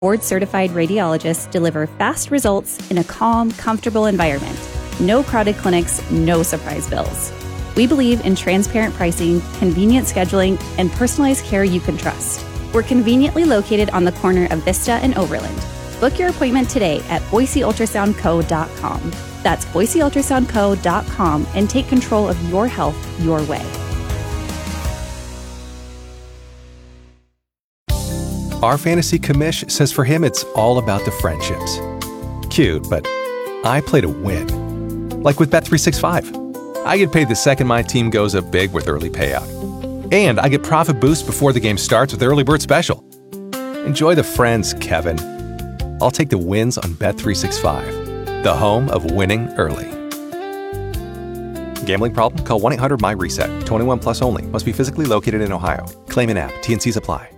Board-certified radiologists deliver fast results in a calm, comfortable environment. No crowded clinics, no surprise bills. We believe in transparent pricing, convenient scheduling, and personalized care you can trust. We're conveniently located on the corner of Vista and Overland. Book your appointment today at BoiseUltrasoundCo.com. That's BoiseUltrasoundCo.com and take control of your health your way. Our fantasy commish says for him it's all about the friendships. Cute, but I play to win. Like with Bet365. I get paid the second my team goes up big with early payout. And I get profit boost before the game starts with Early Bird Special. Enjoy the friends, Kevin. I'll take the wins on Bet365, the home of winning early. Gambling problem? Call 1-800-MY-RESET. 21 plus only. Must be physically located in Ohio. Claim in app. T&Cs apply.